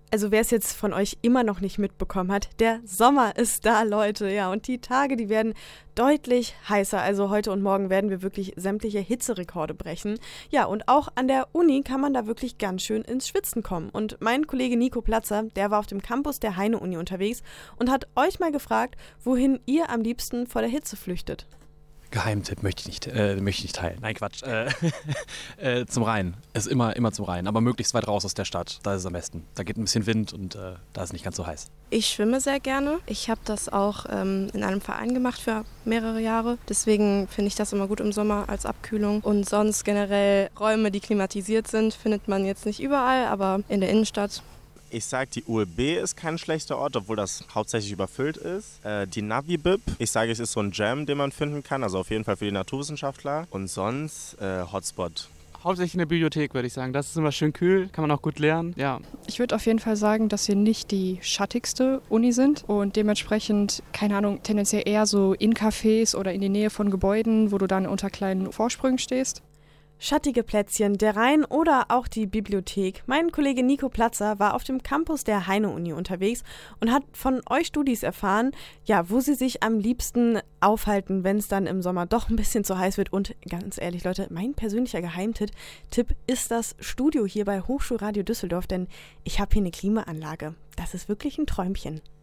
Also wer es jetzt von euch immer noch nicht mitbekommen hat, der Sommer ist da, Leute. Ja, und die Tage, die werden deutlich heißer. Also heute und morgen werden wir wirklich sämtliche Hitzerekorde brechen. Ja, und auch an der Uni kann man da wirklich ganz schön ins Schwitzen kommen. Und mein Kollege Nico Platzer, der war auf dem Campus der Heine-Uni unterwegs und hat euch mal gefragt, wohin ihr am liebsten vor der Hitze flüchtet. Geheimtipp möchte ich nicht teilen. Nein, Quatsch. Zum Rhein. Ist immer zum Rhein, aber möglichst weit raus aus der Stadt. Da ist es am besten. Da geht ein bisschen Wind und da ist es nicht ganz so heiß. Ich schwimme sehr gerne. Ich habe das auch in einem Verein gemacht für mehrere Jahre. Deswegen finde ich das immer gut im Sommer als Abkühlung. Und sonst generell Räume, die klimatisiert sind, findet man jetzt nicht überall, aber in der Innenstadt. Ich sage, die ULB ist kein schlechter Ort, obwohl das hauptsächlich überfüllt ist. Die Navi-Bib, ich sage, es ist so ein Jam, den man finden kann, also auf jeden Fall für die Naturwissenschaftler. Und sonst Hotspot. Hauptsächlich in der Bibliothek, würde ich sagen. Das ist immer schön kühl, kann man auch gut lernen. Ja. Ich würde auf jeden Fall sagen, dass wir nicht die schattigste Uni sind und dementsprechend, keine Ahnung, tendenziell eher so in Cafés oder in die Nähe von Gebäuden, wo du dann unter kleinen Vorsprüngen stehst. Schattige Plätzchen, der Rhein oder auch die Bibliothek. Mein Kollege Nico Platzer war auf dem Campus der Heine-Uni unterwegs und hat von euch Studis erfahren, ja, wo sie sich am liebsten aufhalten, wenn es dann im Sommer doch ein bisschen zu heiß wird. Und ganz ehrlich, Leute, mein persönlicher Geheimtipp ist das Studio hier bei Hochschulradio Düsseldorf, denn ich habe hier eine Klimaanlage. Das ist wirklich ein Träumchen.